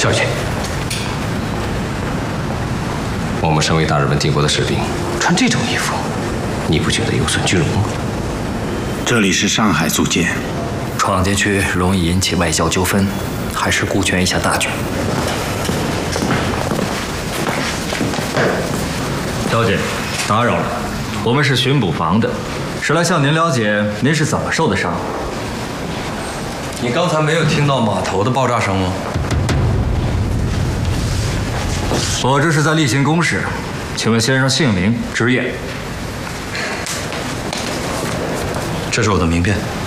少爷，我们身为大日本帝国的士兵，穿这种衣服，你不觉得有损军容吗？ 这里是上海租界， 闯进去容易引起外交纠纷，还是顾全一下大局。 小姐，打扰了，我们是巡捕房的，是来向您了解您是怎么受的伤。 你刚才没有听到码头的爆炸声吗？ 我这是在例行公事，请问先生姓名、职业？ 这是我的名片。